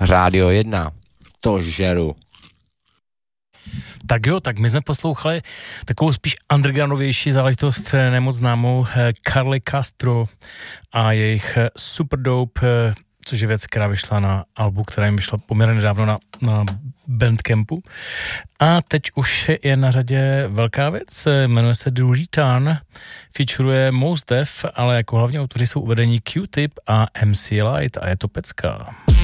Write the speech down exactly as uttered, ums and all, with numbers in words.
Rádio jedna. To žeru. Tak jo, tak my jsme poslouchali takovou spíš undergroundovější záležitost, nemoc známou Carly Castro a jejich Super Dope, což je věc, která vyšla na albu, která jim vyšla poměrně nedávno na, na Bandcampu. A teď už je na řadě velká věc, jmenuje se The Return, featuruje Mos Def, ale jako hlavní autoři jsou uvedení Q-Tip a M C Light a je to pecka.